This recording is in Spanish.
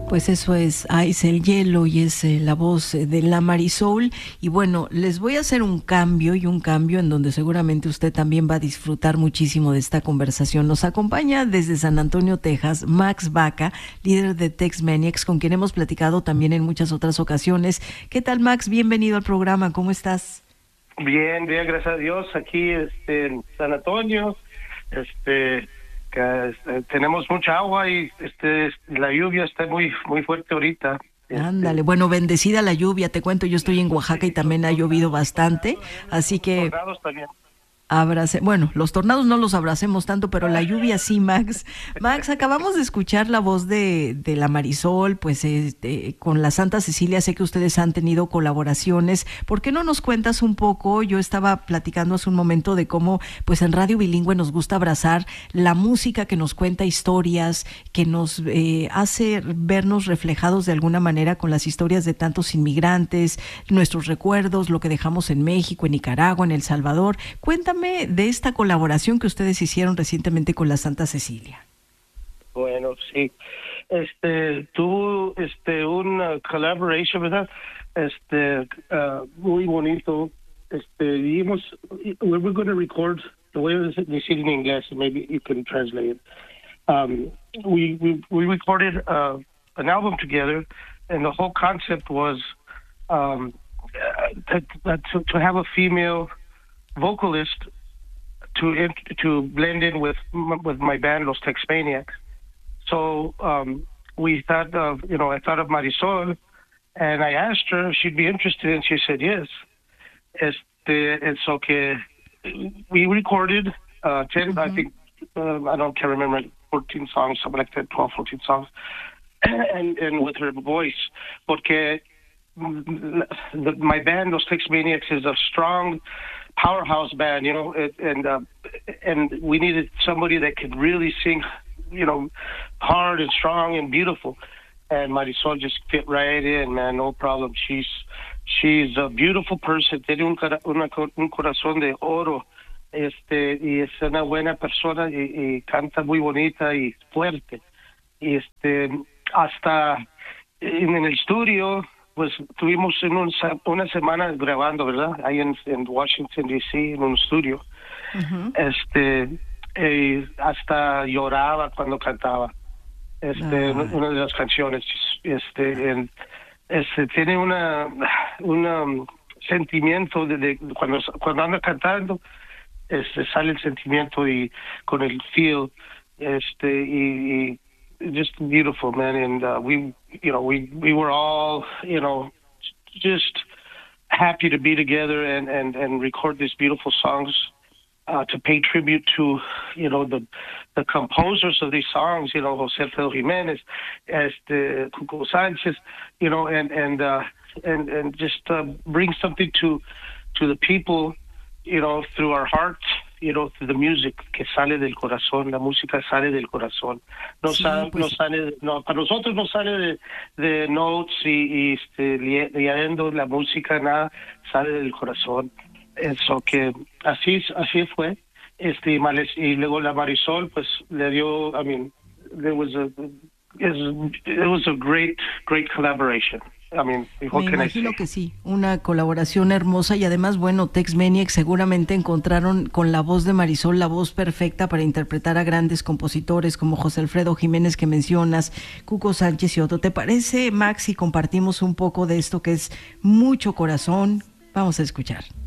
Pues eso es Ice el Hielo y es la voz de la Marisol. Y bueno, les voy a hacer un cambio en donde seguramente usted también va a disfrutar muchísimo de esta conversación. Nos acompaña desde San Antonio, Texas, Max Baca, líder de Tex Maniacs, con quien hemos platicado también en muchas otras ocasiones. ¿Qué tal, Max? Bienvenido al programa. ¿Cómo estás? Bien, bien, gracias a Dios. Aquí en San Antonio, tenemos mucha agua y la lluvia está muy fuerte ahorita. Ándale, bueno, bendecida la lluvia, te cuento, yo estoy en Oaxaca y también ha llovido bastante, así que Tornados también. bueno, los tornados no los abracemos tanto, pero la lluvia sí, Max. Max, acabamos de escuchar la voz de la Marisol, pues con la Santa Cecilia sé que ustedes han tenido colaboraciones. ¿Por qué no nos cuentas un poco? Yo estaba platicando hace un momento de cómo, pues en Radio Bilingüe nos gusta abrazar la música que nos cuenta historias, que nos hace vernos reflejados de alguna manera con las historias de tantos inmigrantes, nuestros recuerdos, lo que dejamos en México, en Nicaragua, en El Salvador. Cuéntame de esta colaboración que ustedes hicieron recientemente con la Santa Cecilia. Bueno, sí. Tuvo una collaboration, ¿verdad? Muy bonito. Dijimos, we're going to record, the way I decir en inglés, maybe you can translate it. We recorded an album together, and the whole concept was to have a female vocalist to blend in with my band, Los Tex Maniacs. So we thought I thought of Marisol, and I asked her if she'd be interested, and she said yes. And so we recorded 10, I think, can't remember, 14 songs, something like that, 12, 14 songs, and with her voice. Porque my band, Los Tex Maniacs, is a strong powerhouse band, and we needed somebody that could really sing, hard and strong and beautiful. And Marisol just fit right in, man, no problem. She's a beautiful person, tiene un corazón de oro, y es una buena persona y canta muy bonita y fuerte. Y hasta en el estudio, pues tuvimos una semana grabando, ¿verdad? Ahí en Washington, D.C., en un estudio. Uh-huh. Hasta lloraba cuando cantaba una de las canciones. Tiene un sentimiento de cuando anda cantando, sale el sentimiento y con el feel, y just beautiful, man. And we were all, just happy to be together and record these beautiful songs, to pay tribute to, the composers of these songs, José Alfredo Jiménez, Cuco Sánchez, and just bring something to the people, through our hearts, through the music que sale del corazón, la música sale del corazón. Para nosotros no sale de notes y leyendo la música, nada, sale del corazón. Eso que así fue. Y luego la Marisol, pues le dio, it was a great collaboration. Me imagino que sí, una colaboración hermosa y además, bueno, Tex Maniacs seguramente encontraron con la voz de Marisol la voz perfecta para interpretar a grandes compositores como José Alfredo Jiménez que mencionas, Cuco Sánchez y otro. ¿Te parece, Max, si compartimos un poco de esto que es mucho corazón? Vamos a escuchar.